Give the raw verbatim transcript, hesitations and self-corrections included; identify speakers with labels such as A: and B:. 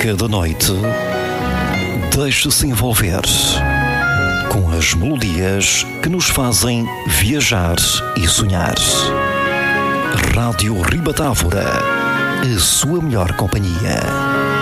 A: cada noite, deixe-se envolver com as melodias que nos fazem viajar e sonhar. Rádio Ribatávora, a sua melhor companhia.